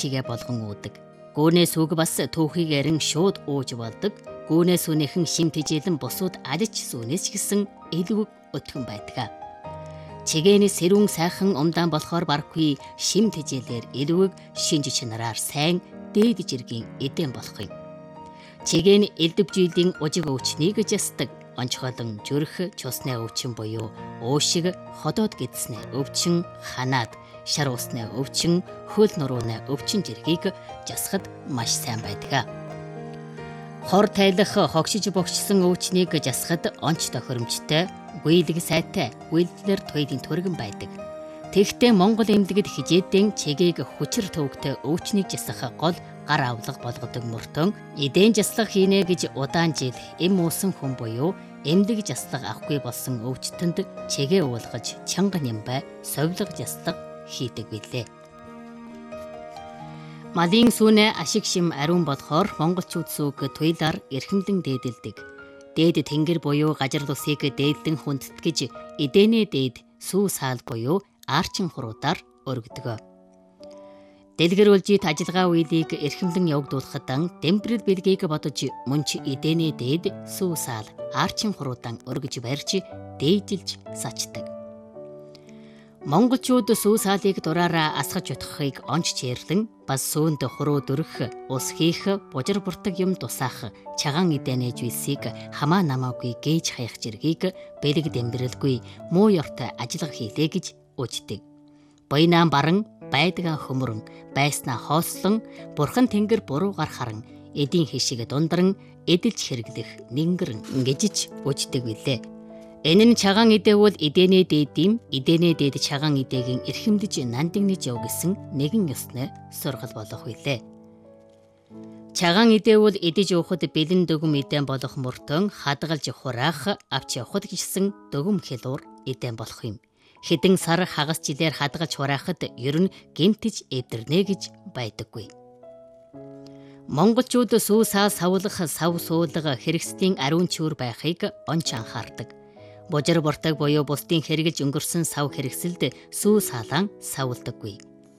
чигээ болгон уудаг. Гүүнээс үг бас түүхийгээрэн шууд ууж болдог. Гүүнээс үнэхэн шим тэжээлэн бусууд алж сүүнээс ч гэсэн илүү өтгөн байдаг. Чигээний сэрүүн сайхан умдаан болохоор барахгүй шим тэжээлээр элвэг шинж чанараар сайн дээд жиргийн эдэн болох юм. Чигээний элдвжилийн ужиг өвчнийг жастдаг. Онцгойлон зүрх чусны өвчин буюу уушиг, ходоод гэдснэ өвчин, ханаад, шар усны өвчин, хөл нурууны өвчин жиргийг жасахад маш сайн байдаг. Хор тайлах хогшиж богчсон өвчнийг жасахад онц тохиромжтой, гүйлэг сайтай, үйлдэлээр туйлын түргэн байдаг. Тэгэхдээ Монгол эмнэлэгт хижээдэн чигийг хүчээр төвөгтэй өвчнийг жасах гол гар авлага болгодог мөртөн эдэн заслаг хийнэ гэж удаан жил эм уусан хүн буюу эмнэлэг заслаг авахгүй болсон өвчтөнд чигээ уулгаж чанга нямбай совлог заслаг хийдэг билээ. Малын сүүнэ ашиг шим ариун болохоор монголчууд сүг туйлаар эрхэмлэн дээдэлдэг. Дээд тэнгэр буюу гажир усыг дээдлэн хүндэтгэж эдэнэ дээд сүү саал буюу арчин хуруудаар өргөдөг. Дэлгэрүүлжит ажиллагаа үйлийг эрхэмлэн явагдуулахад дембрэл бэлгийг бодож мөн ч эдэнэ дээд сүү саал арчин хуруудан өргөж барьж дээжилж сачдаг. Монголчууд сүү саалыг дураараа асгаж утгахыг онч чирлэн бас сүүнд хуруу дөрөх, ус хийх, бужир буртаг юм тусаах, чагаан эдэнэ жүйсийг хамаа намаагүй гээж хаях жиргийг бэлэг дембрэлгүй муу ёртой ажиллага хийлээ гэж үждэг. Буйнаан баран, байдгаа хөмөрөн, байснаа хоослон, бурхан тэнгэр буруугаар харан, эдийн хишиг дундран, эдэлж хэрэглэх нингэрэн гэж үждэг билээ. Энэ нь чагаан эдээгүүл эдэнэ дээдэм, эдэнэ дээд чагаан эдээгийн эрхэмдэж нандиннэж яв гэсэн нэгэн ёсны сургал болох билээ. Чагаан эдээгүүл эдэж уухад бэлэн дөгөм эдэн болох мөртөн хадгалж хураах, авч явахд гисэн дөгөм хэлуур эдэн болох юм. Хэдэн сар хагас жилээр хадгалж хураахад ер нь гэмтэж эвдэрнэ гэж байдаггүй. Монголчууд сүү саа савлах, сав суулга хэрэгслийн ариун чүүр байхыг онч анхаардаг. Бужир буртаг буюу бусдын хэрэгж өнгөрсөн сав хэрэгсэлд сүү саалан савладаггүй.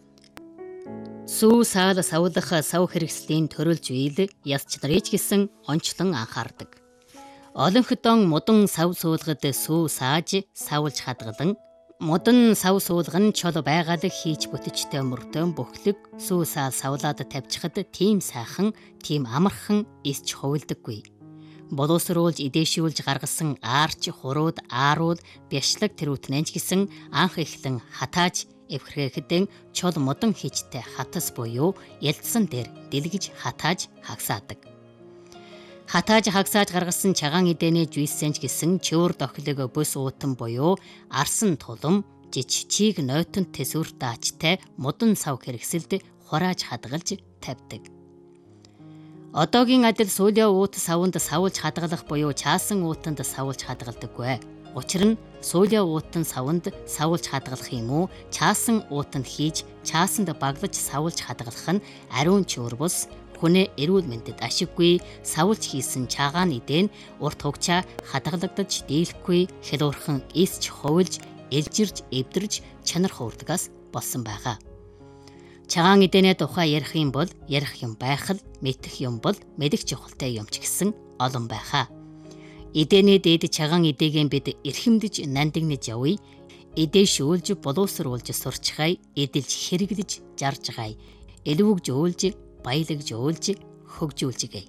Сүү саал савлах сав хэрэгслийн төрөлж үйл яс чанарыг гэсэн онцлон анхаардаг. Олонхдон мудан сав суулгад сүү сааж савлж хадгалан мудан сав суулган чол байгаал хийж бүтчтэй мөртөө бөхлөг сүү саал савлаад тавьчихад тийм сайхан, тийм амархан эсч хувилдаггүй. Боловсруулж эдээшүүлж гаргасан аарч, хурууд, аарууд, бяшлаг тэрүүтнэнч гэсэн анх эхлэн хатааж эвхрэхэдэн чол мудан хийжтэй хатас буюу ялцсан дээр дэлгэж хатааж хагсаадаг. Хатааж хагсааж гаргасан чагаан эдэнэ жүйсэнч гэсэн чөөр дохилог бүс уутан буюу арсан тулам жиж чиг нойтон тэсвэр даачтай мудан сав хэрэгсэлд хурааж хадгалж тавьдаг. Одоогийн адил сүүлийн уут савнд савлж хадгалах буюу чаасан уутанд савлж хадгалдаггүй. Учир нь сүүлийн уутан савнд савлж хадгалах юм уу, чаасан уутанд хийж чаасанд баглаж савлж хадгалах нь ариун чөөр бус хүнээ эрүүл мэндэд ашиггүй савлж хийсэн чагаан эдэн урт хугацаа хадгалагдаж дийлэхгүй хэлуурхан эсч хувилж, элжирж, эвдэрж чанар хуурдагаас болсон байгаа. Чагаан эдэнэ тухай ярих юм бол ярих юм байх л, мэдэх юм бол мэдэх чухалтай юм ч гэсэн олон байхаа. Эдэнэ дээд чагаан эдээгийн бид эрхэмдэж нандиннэж явъя. Эдээшүүлж боловсруулж сурчгай, эдэлж хэрэглэж жаржгай. Элвүүг жөөлж, баялаг жөөлж, хөгжүүлжгэй.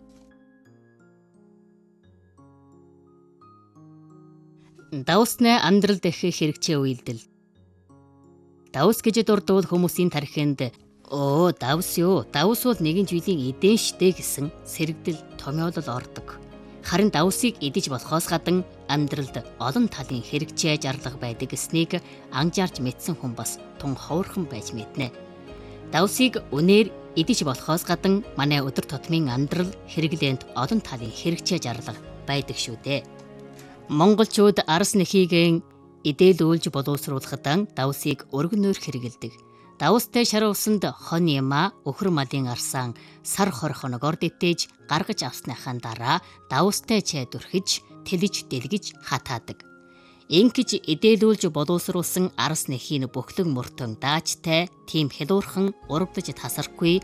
Давсны амьдрал дэх хэрэгцээ үйлдэл. Давс гэж дурдвал хүмүүсийн тархинд давс юу? Давс бол нэгэн жилийн эдэн штэ гэсэн сэрэгдэл томьёолол ордог. Харин давсыг эдэж болохоос гадна амьдралд олон талын хэрэгцээ зарлага байдаг гэснийг анжаарч мэдсэн хүн бас тун ховорхон байж мэднэ. Давсыг үнээр эдэж болохоос гадна манай өдөр тутмын амьдрал хэрэглээнд олон талын хэрэгцээ зарлага байдаг шүү дээ. Монголчууд арс нэхийгэн эдээлүүлж боловсруулахад давсыг өргөнөөр хэрэгэлдэг. Давстай шар усанд хон яма өхөр малын арсан сар хор хоногоор дэтэж гаргаж авсныхаа дараа давстай чай дүрхэж тэлж дэлгэж хатаадаг. Ингэж эдээлүүлж боловсруулсан арс нэхийн бөхлөг мөртөн даачтай тийм хэлуурхан урагдж тасархгүй